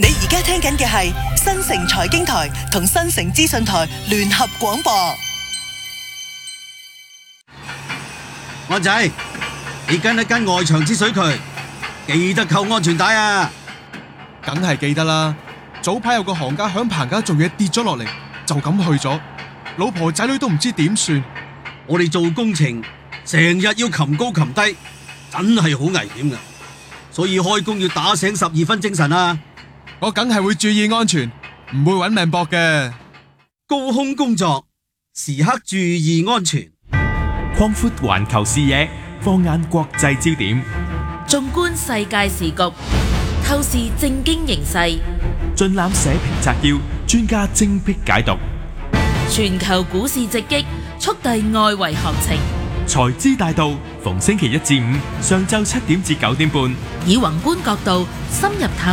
你而家聽緊嘅係新城財經台同新城資訊台聯合廣播。 安仔，你跟一跟外牆之水渠，記得扣安全帶啊！ 梗係記得啦。早排有個行家響棚架做嘢跌咗落嚟，就咁去咗，老婆仔女都唔知點算。 我哋做工程成日要擒高擒低，真係好危險噶，所以開工要打醒12分精神啊！ 我梗係會注意安全，唔會搵命搏嘅。 高空工作時刻注意安全， 擴闊環球視野，放眼國際焦點， 縱觀世界時局，透視政經形勢， 盡覽社評摘要，專家精闢解讀。 全球股市直擊，速遞外圍行情。 財資大道，逢星期一至五上晝7點至9點半， 以宏觀角度深入探